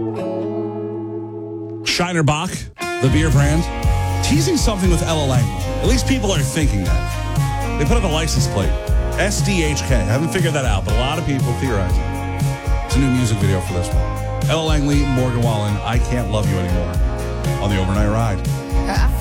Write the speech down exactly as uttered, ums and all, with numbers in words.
Shiner Bock, the beer brand, teasing something with Ella Langley. At least people are thinking that. They put up a license plate. S D H K. I haven't figured that out, but a lot of people theorize it. It's a new music video for this one. Ella Langley, Morgan Wallen, I Can't Love You Anymore on the Overnight Ride.